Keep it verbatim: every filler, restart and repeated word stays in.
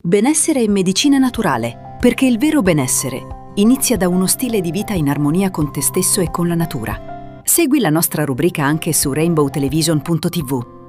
Benessere e medicina naturale, perché il vero benessere inizia da uno stile di vita in armonia con te stesso e con la natura. Segui la nostra rubrica anche su rainbow television punto tivù.